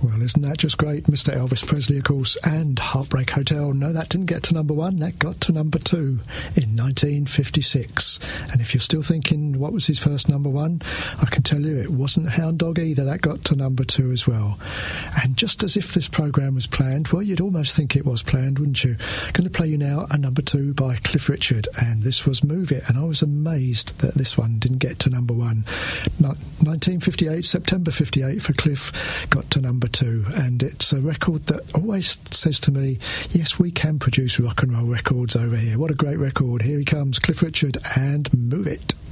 Well, isn't that just great? Mr. Elvis Presley, of course, and Heartbreak Hotel. No, that didn't get to number 1. That got to number 2 in 1956. And if you're still thinking what was his first number 1, I can tell you it wasn't Hound Dog either. That got to number 2 as well. And just as if this programme was planned, well, you'd almost think it was planned, wouldn't you? I'm going to play you now a number 2 by Cliff Richard, and this was Move It. And I was amazed that this one didn't get to number 1. 1958, September 58 for Cliff, got to number 2, and it's a record that always says to me, yes, we can produce rock and roll records over here. What a great record. Here he comes, Cliff Richard and Move It.